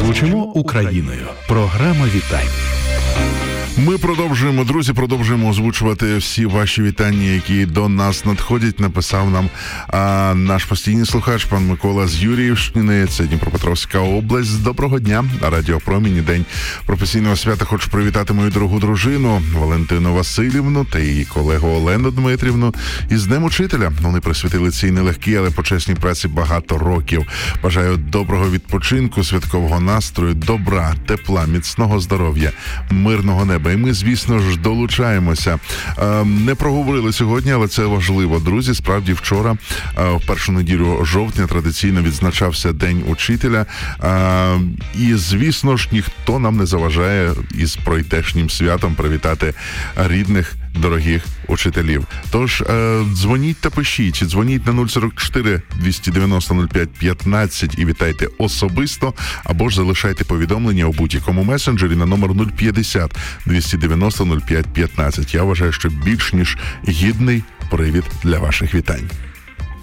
Звучимо Україною. Програма вітань. Ми продовжуємо, друзі, озвучувати всі ваші вітання, які до нас надходять. Написав нам наш постійний слухач, пан Микола з Юріївщини, це Дніпропетровська область. Доброго дня, Радіо Промінь, день професійного свята. Хочу привітати мою дорогу дружину Валентину Васильівну та її колегу Олену Дмитрівну із Днем Учителя. Вони присвятили цій нелегкій, але почесній праці багато років. Бажаю доброго відпочинку, святкового настрою, добра, тепла, міцного здоров'я, мирного неба. І ми, звісно ж, долучаємося. Не проговорили сьогодні, але це важливо, друзі. Справді, вчора, в першу неділю жовтня, традиційно відзначався День Учителя. І, звісно ж, ніхто нам не заважає із пройдешнім святом привітати рідних, дорогих учителів. Тож, дзвоніть та пишіть. Дзвоніть на 044 290 05 15 і вітайте особисто, або ж залишайте повідомлення у будь-якому месенджері на номер 050 290 05 15. Я вважаю, що більш ніж гідний привід для ваших вітань.